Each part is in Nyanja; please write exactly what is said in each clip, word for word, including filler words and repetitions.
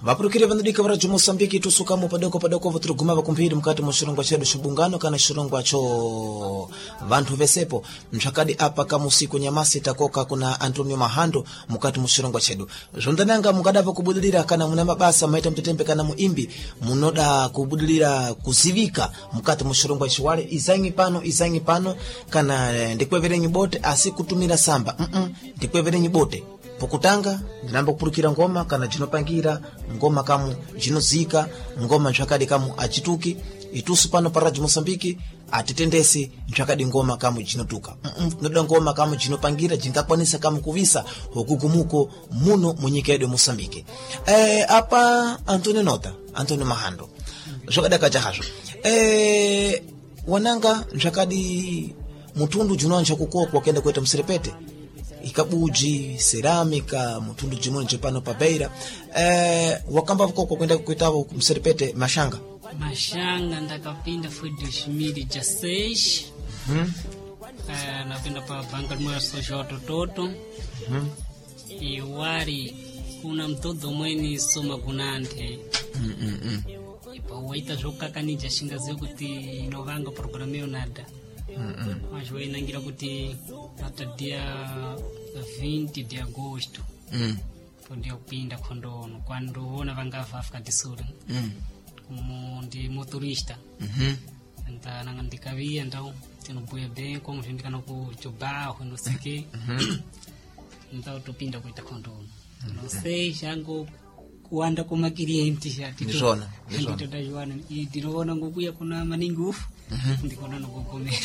vapurukire vanodika varadio Mosambiki tusukamo padoko padoko vatiriguma vakumphiri mukati muchirongwa chedu chibungano kana chirongwa cho vantu vesepo mchakadi apa kamusiku nyamasi takoka kuna Antonio Mahando mukati muchirongwa chedu zvondananga mukadava kubudilira kana muna mabasa maita mtetembe kana muimbi munoda kubudilira kuzivika mukati muchirongwa chiwale izangi pano izangi pano kana ndikweverenyi bote asi kutumira samba mm -mm, ndikweverenyi bote pokutanga ndinamba kupurukira ngoma kana jinopangira ngoma kamu jinozika ngoma nchakadi kamu achituki itusu pano pa Radio Mosambiki atitendesi nchakadi ngoma kamu jinotuka noda ngoma kamu jinopangira jingakwanisa kamu kuvisa hokugumuko muno munyika yedu Mosambiki. Eh apa Antonio Nota Antonio Mahando zokada kajahazo eh wananga nchakadi mutundu junonja kuko kwa kenda kweta msirepete ikabuji ceramika mutundu jimoni chepano pa Beira eh wakamba vako kwa kwenda kuitavo msirepete mashanga mashanga ndakapinda foi dois mil e dezesseis mhm eh napenda pa banka moya social toto mhm e wari kuna mtoto mweni soma kunante mhm mhm ipa waita zokakanija shingaze kuti novanga programeo nada mhm mas vai nangira kuti até dia vinte de agosto mhm podia kupinda kondono quando ona vanga África do Sul mhm como de motorista mhm então nanga ndikavia então tinobuya bem como ndikana ku jobaho não sei que então tupinda kuita kondono não sei jango kuanda kuma cliente já Nizona, nizona. ndito da Joana e ndinoona ngokuya kuna maningufu ndikona nokukomera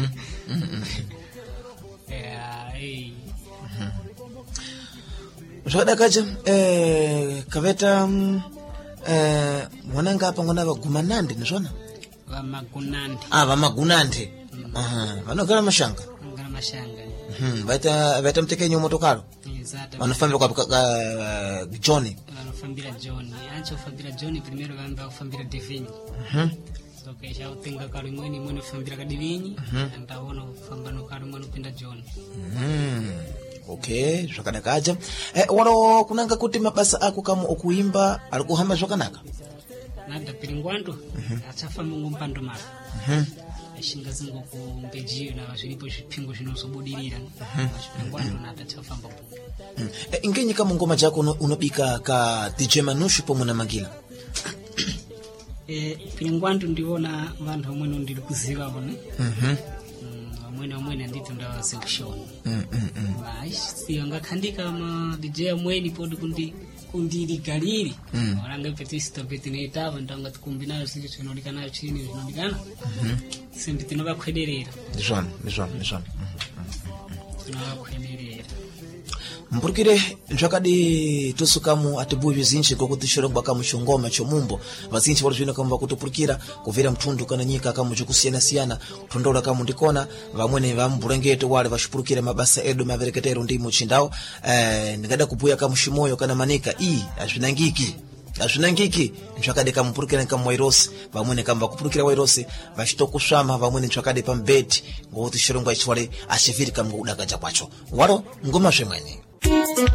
eh eh zvoda kaja eh kaveta eh mwananga apa ngona vaguma nandi nizvona vamagunandi ah vamagunandi aha vanogara mashanga ngana mashanga mhm vaita vaita mtekenyo motokalo exato vanofambira kwa John vanofambira John ancho fambira John primeiro vamba kufambira Divini mhm so que já utenga kali mweni mweni fambira ka Divini ndaona kufamba no kali mweni pinda John mhm okay zvakadakaja eh waro kunanga kuti mabasa ako kama okuimba alikuhamba zvakanaka nada piringwando achafamba ngompando mara mhm shinga zingo ku mbejiyo na zviripo zvipingo zvinozobudirira piringwando nada achafamba bu eh ingenyi kama ngoma jako unobika ka D J Manushu pomwe na Mangila eh piringwando ndiona vantu vamwe ndiri kuziva vone mhm amwene amwene ndito ndawazikushona mhm mhm mas si angakhandika ma D J amweni podi kundi kundiri galiri oranga petista petinetava ndanga tikumbinayo sije zvinolikana chini zvinolikana mhm simbi tinovakwederera ndizvona ndizvona ndizvona tinovakwederera mpurukire nzvakadi tosukamu atibuyi vizinji kokuti chirongwa kamu chongoma chomumbo vazinji vari zvino kamu vakutopurukira kuvera mtundu kana nyika kamu chokusiyana siyana kutondola kamu ndikona vamwene vamburengeto wale vachipurukira mabasa edu mavereketero ndi muchindao eh ndingada kubuya kamu shimoyo kana manika i azvinangiki azvinangiki nzvakadi kamu purukira kamu Wairosi vamwene kamu vakupurukira Wairosi vachitokusvama vamwene nzvakadi pambeti ngokuti chirongwa ichi wale achiviri kamu kudakaja kwacho waro ngoma zvemwene